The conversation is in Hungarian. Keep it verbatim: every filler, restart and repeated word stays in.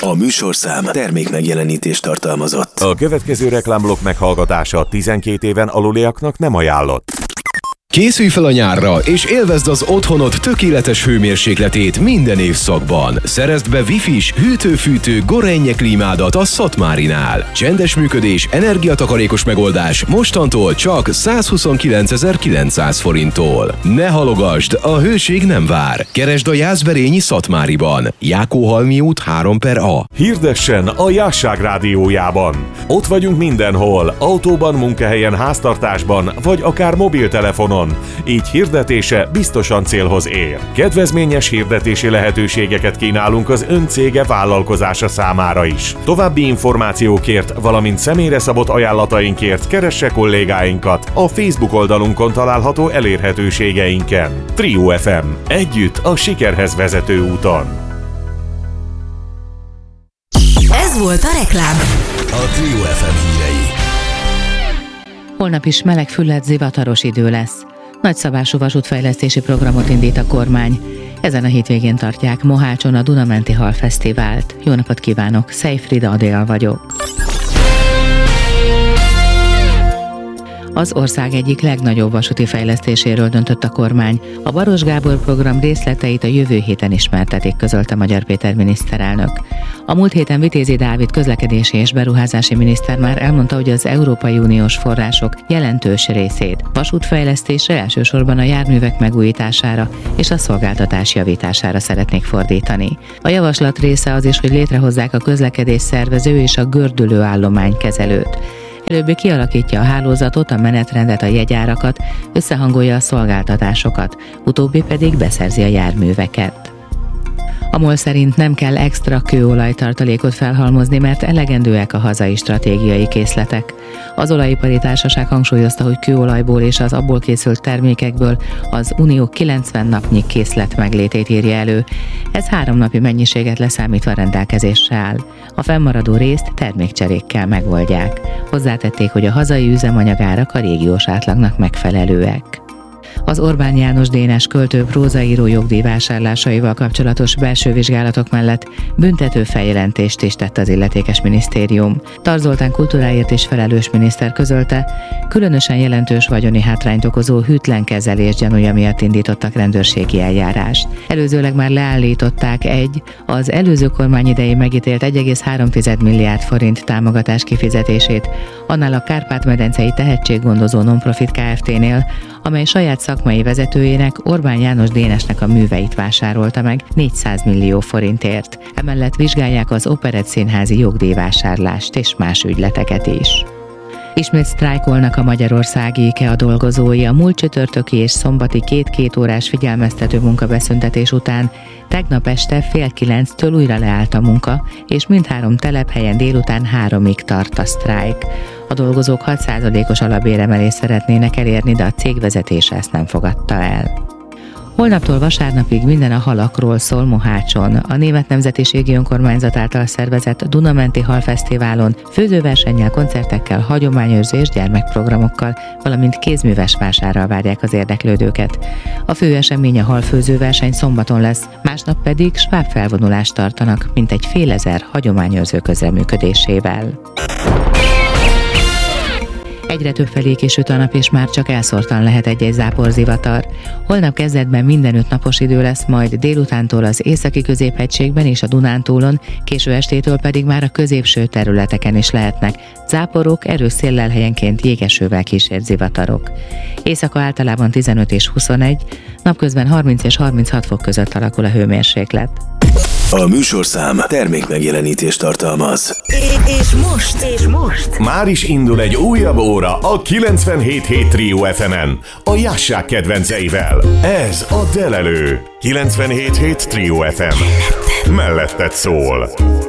A műsorszám termék megjelenítést tartalmazott. A következő reklámblokk meghallgatása tizenkét éven aluliaknak nem ajánlott. Készülj fel a nyárra, és élvezd az otthonod tökéletes hőmérsékletét minden évszakban. Szerezd be Wi-Fi-s, hűtő-fűtő Gorenje klímádat a Szatmárinál. Csendes működés, energiatakarékos megoldás mostantól csak százhuszonkilencezer-kilencszáz forinttól. Ne halogasd, a hőség nem vár. Keresd a Jászberényi Szatmáriban. Jákóhalmi út három per A. Hirdessen a Jásság rádiójában. Ott vagyunk mindenhol, autóban, munkahelyen, háztartásban, vagy akár mobiltelefonon. Így hirdetése biztosan célhoz ér. Kedvezményes hirdetési lehetőségeket kínálunk az ön cége vállalkozása számára is. További információkért, valamint személyre szabott ajánlatainkért keresse kollégáinkat a Facebook oldalunkon található elérhetőségeinken. Trio ef em. Együtt a sikerhez vezető úton. Ez volt a reklám. A Trio ef em hírei. Holnap is meleg, fülledt, zivataros idő lesz. Nagyszabású vasútfejlesztési programot indít a kormány. Ezen a hétvégén tartják Mohácson a Duna-menti Halfesztivált. Jó napot kívánok, Szejfrida Adél vagyok. Az ország egyik legnagyobb vasúti fejlesztéséről döntött a kormány. A Baros Gábor program részleteit a jövő héten ismertetik, közölte Magyar Péter miniszterelnök. A múlt héten Vitézi Dávid közlekedési és beruházási miniszter már elmondta, hogy az Európai Uniós források jelentős részét vasútfejlesztésre, elsősorban a járművek megújítására és a szolgáltatás javítására szeretnék fordítani. A javaslat része az is, hogy létrehozzák a közlekedés szervező és a gördülő állománykezelőt. Előbb kialakítja a hálózatot, a menetrendet, a jegyárakat, összehangolja a szolgáltatásokat, utóbbi pedig beszerzi a járműveket. A MOL szerint nem kell extra kőolajtartalékot felhalmozni, mert elegendőek a hazai stratégiai készletek. Az olajipari társaság hangsúlyozta, hogy kőolajból és az abból készült termékekből az Unió kilencven napnyi készlet meglétét írja elő. Ez három napi mennyiséget leszámítva rendelkezésre áll. A fennmaradó részt termékcserékkel megoldják. Hozzátették, hogy a hazai üzemanyagárak a régiós átlagnak megfelelőek. Az Orbán János Dénes költő prózaíró jogdíjvásárlásaival kapcsolatos belső vizsgálatok mellett büntető feljelentést is tett az illetékes minisztérium. Tar Zoltán kultúráért is felelős miniszter közölte, különösen jelentős vagyoni hátrányt okozó hűtlen kezelés gyanúja miatt indítottak rendőrségi eljárást. Előzőleg már leállították egy, az előző kormány idején megítélt egy egész három milliárd forint támogatás kifizetését, annál a Kárpát-medencei tehetséggondozó Nonprofit Kft-nél, amely saját szakmai vezetőjének, Orbán János Dénesnek a műveit vásárolta meg négyszáz millió forintért. Emellett vizsgálják az Operett színházi jogdíjvásárlást és más ügyleteket is. Ismét sztrájkolnak a magyarországi IKEA dolgozói. A múlt csütörtöki és szombati két-két órás figyelmeztető munkabeszüntetés után tegnap este fél kilenctől újra leállt a munka, és mindhárom telephelyen délután háromig tart a sztrájk. A dolgozók hat százalékos alapbéremelést szeretnének elérni, de a cég vezetése ezt nem fogadta el. Holnaptól vasárnapig minden a halakról szól Mohácson. A Német Nemzetiségi Önkormányzat által szervezett Duna-menti Halfesztiválon főzőversennyel, koncertekkel, hagyományőrző és gyermekprogramokkal, valamint kézműves vásárral várják az érdeklődőket. A fő esemény a halfőzőverseny szombaton lesz, másnap pedig sváb felvonulást tartanak, mintegy fél ezer hagyományőrző közreműködésével. Egyre több felé kisüt a nap, és már csak elszórtan lehet egy-egy záporzivatar. Holnap kezdetben mindenütt napos idő lesz, majd délutántól az északi középhegységben és a Dunántúlon, késő estétől pedig már a középső területeken is lehetnek záporok, erős széllel, helyenként jégesővel kísért zivatarok. Éjszaka általában tizenöt és huszonegy, napközben harminc és harminchat fok között alakul a hőmérséklet. A műsorszám termék megjelenítést tartalmaz. És most, és most Már is indul egy újabb óra a kilencvenhét hét Trio ef emen, a Jásság kedvenceivel. Ez a Delelő. kilencvenhét hét Trio ef em. Melletted szól.